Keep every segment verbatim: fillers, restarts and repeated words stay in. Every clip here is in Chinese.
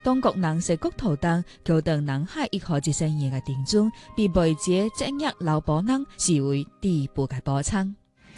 中國人是國土當橋等南海一號一生嘢嘅定中，被媒介職業老保人視為第一步嘅補償。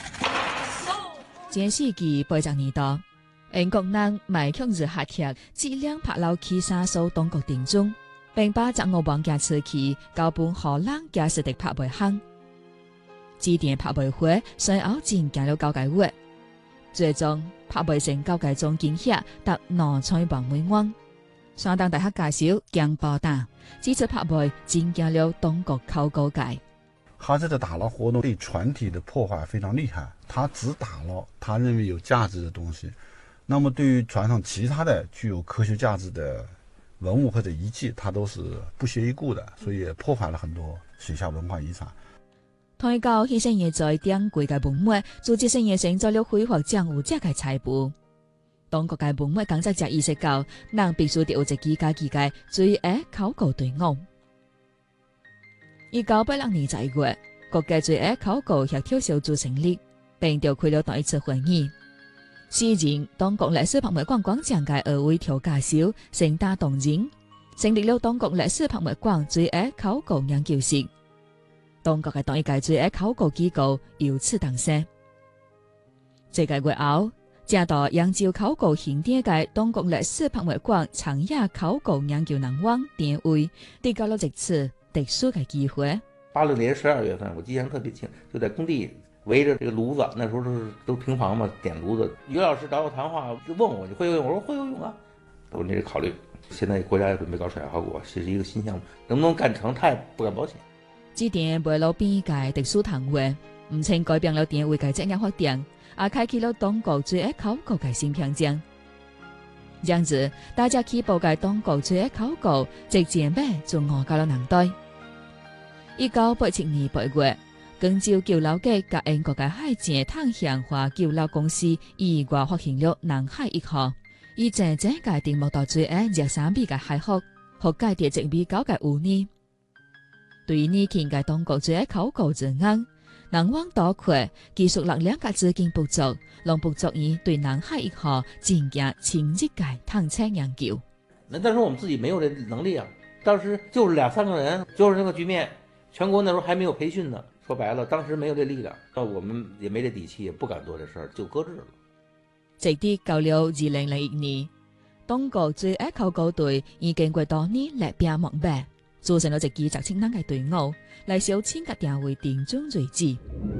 前世紀八十年代，英國人賣強日下鐵，質量拍漏起沙數中國定中，並把十五萬件瓷器交本荷蘭加實地拍賣行。指定拍賣會隨後進行了九個月，最終拍賣成九個總金額達兩千萬美元。山東大學教授姜寶達指出，拍賣增加了中國考古界。 他这个打捞活动对船体的破坏非常厉害，他只打捞他认为有价值的东西，那么对于船上其他的具有科学价值的文物或者遗迹，他都是不屑一顾的，所以也破坏了很多水下文化遗产。 推高犧牲業在頂貴嘅文物，組織性嘢成咗了恢復掌握者嘅財富。中國嘅文物工作者意識到，人必須得有一幾家幾嘅最愛考古隊伍。一九八六年十一月，國家最愛考古協調小組成立，並召開了第一次會議。時任中國歷史博物館館長嘅二位調教授盛大動人，成立了中國歷史博物館最愛考古研究室。中國嘅第一屆最愛考古機構由此誕生。這個月後，正到研究考古現典嘅中國歷史博物館長野考古研究人員典位，提高了一次特殊嘅機會。 八六年十二月份，我印象特別清，就在工地圍着這個爐子，那時候都是都平房嘛，點爐子。於老師找我談話，就問我你會游泳，我說會游泳啊。我說你考慮，現在國家也準備搞水下考古，這是一個新項目，能不能幹成，他也不敢保險。 指定為了邊界特殊談話，唔僅改變了典位嘅職業發展，也開啟了中國最愛考古嘅新篇章。這樣子，大家起步嘅中國最愛考古，直接咩就我到了南代。一九八七年八月，根據舊樓局及英國嘅海艦探險化舊樓公司意外發現了南海一號，以正正嘅定目到最愛廿三米嘅海殼，和界地值米高嘅污泥。對於呢件嘅中國最愛考古證案，南灣多虧技術力量嘅資金不足，讓不足以對南海一號進行深入嘅探測研究。 那當時我們自己沒有這能力啊，當時就是兩三個人，就是那個局面，全國那時候還沒有培訓呢。說白了，當時沒有這力量，我們也沒這底氣，也不敢做這事兒，就擱置了。 直至到了二零零一年，中國最愛考古隊已經過多年歷變莫敗。組成了一支十千人嘅隊伍，嚟小千嘅定位定中墜址。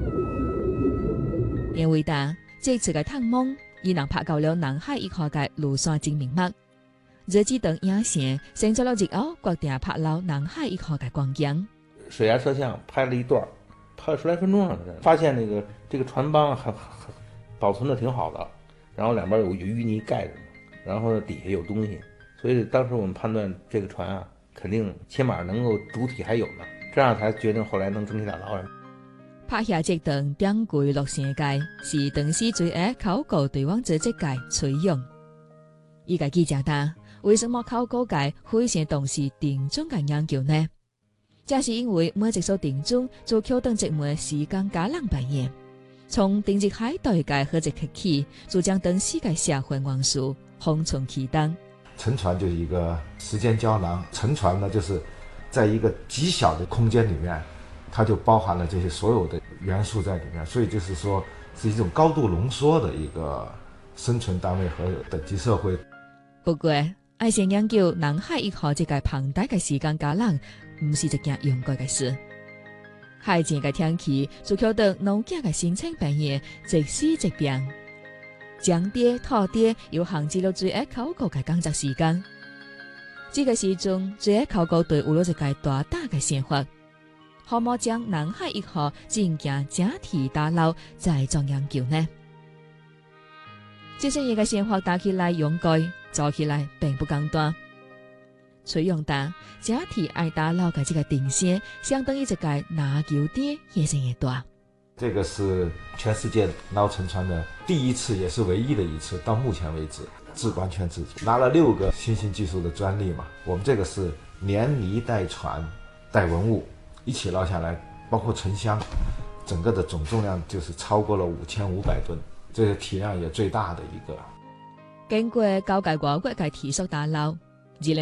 因為打這次嘅探夢，已能拍到了南海一號嘅陸上證明物。這支等影線成咗了日後國定拍撈南海一號嘅光景。 水壓攝像拍了一段，拍了十來分鐘了，發現那個這個船幫還保存得挺好的，然後兩邊有淤泥蓋着，然後底下有東西，所以當時我們判斷這個船啊。肯定起碼能夠主體還有呢，這樣才決定後來能整體打撈。 拍下這段典貴錄像嘅是當時最愛考古隊伍組織嘅採用。依個記者答：為什麼考古界非常重視定中嘅研究呢？這是因為每一艘定中做橋墩積木時間加長扮演，從定制海代界合集起，就將當時嘅社會元素封存其中。 沉船就是一個時間膠囊，沉船呢就是在一個極小的空間裡面，它就包含了這些所有的元素在裡面，所以就是說是一種高度濃縮的一個生存單位和等級社會。 不過，愛先研究南海一號這個龐大嘅時間膠囊，唔是一件容易嘅事。海戰嘅天氣就靠到農業嘅生產扮演，即時即變。江跌土跌又限制了最愛考古嘅工作時間。這個時鐘最愛考古隊有了一個大大嘅想法，可否將南海一號進行整體打撈再做研究呢？這些嘢嘅想法打起來容易，做起來並不簡單。採用到整體愛打撈嘅這個定線，相當於一個拿球點也是越大。 這個是全世界撈沉船的第一次，也是唯一的一次，到目前為止自完全自主，拿了六個新興技術的專利嘛。我們這個是連泥帶船帶文物一起撈下來，包括沉箱，整個的總重量就是超過了五千五百噸，這個體量也最大的一個。 經過九個國國嘅體術打撈，